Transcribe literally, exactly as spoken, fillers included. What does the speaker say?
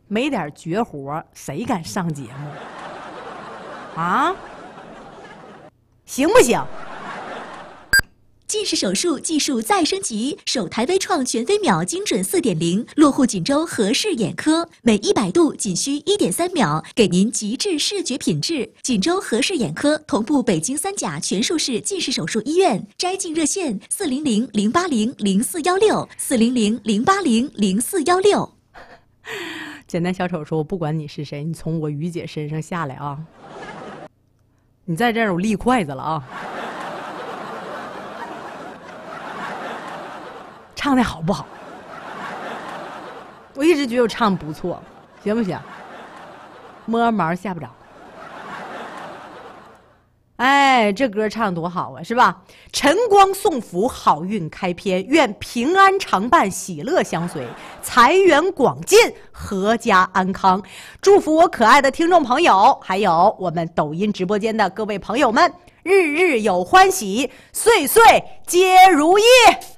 没点绝活，谁敢上节目？啊？行不行？ 近视手术技术再升级，首台微创全飞秒精准 四点零 落户锦州和氏眼科，每一百度仅需 一点三秒，给您极致视觉品质。锦州和氏眼科同步北京三甲全术式近视手术医院，摘镜热线四零零零八零零四幺六四零零零八零零四幺六。 简单小丑说：“我不管你是谁，你从我于姐身上下来啊！你在这儿我立筷子了啊！”唱的好不好？我一直觉得我唱不错，行不行？摸毛下不着。哎，这歌唱多好啊，是吧？晨光送福，好运开篇，愿平安常伴，喜乐相随，财源广进，阖家安康。祝福我可爱的听众朋友，还有我们抖音直播间的各位朋友们，日日有欢喜，岁岁皆如意。